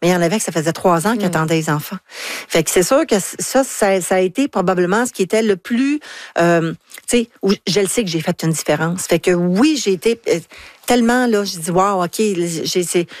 mais il y en avait que ça faisait 3 ans qu'ils attendaient les enfants. Fait que c'est sûr que ça a été probablement ce qui était le plus, tu sais, où je le sais que j'ai fait une différence. Fait que oui, j'ai été tellement, là, je dis, wow, OK,